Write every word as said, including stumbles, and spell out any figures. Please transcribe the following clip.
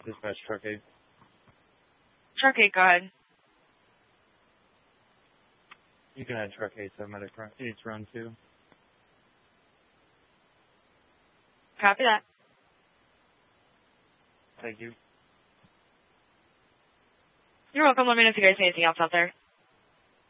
Dispatch truck eight. Truck eight, go ahead. You can add truck eight, so medic eight's run two. Copy that. Thank you. You're welcome. Let me know if you guys need anything else out there.